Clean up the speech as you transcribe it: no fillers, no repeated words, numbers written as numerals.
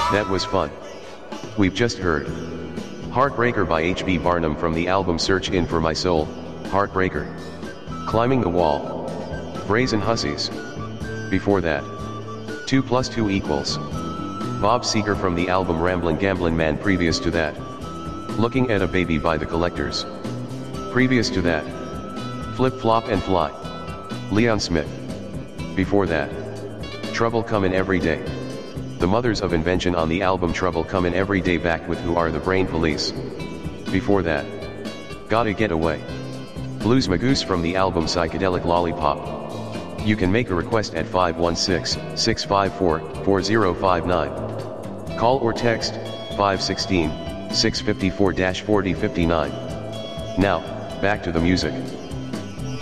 That was fun. We've just heard Heartbreaker by H.B. Barnum from the album Search In For My Soul, Heartbreaker. Climbing the Wall, Brazen Hussies. Before that, 2 + 2 = Bob Seger from the album Ramblin' Gamblin' Man. Previous to that, Looking at a Baby by The Collectors. Previous to that, Flip Flop and Fly, Leon Smith. Before that, Trouble Comin' Every Day, The Mothers of Invention on the album Trouble Comin' Every Day, back with Who Are the Brain Police. Before that, Gotta Get Away, Blues Magoose from the album Psychedelic Lollipop. You can make a request at 516-654-4059. Call or text 516-654-4059. Now, back to the music.